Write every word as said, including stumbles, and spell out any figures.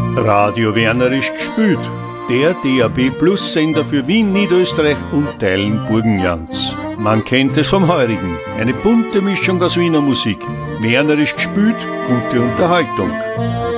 Radio Wernerisch gespielt. Der D A B Plus Sender für Wien, Niederösterreich und Teilen Burgenlands. Man kennt es vom Heurigen. Eine bunte Mischung aus Wiener Musik. Wernerisch gespielt, gute Unterhaltung.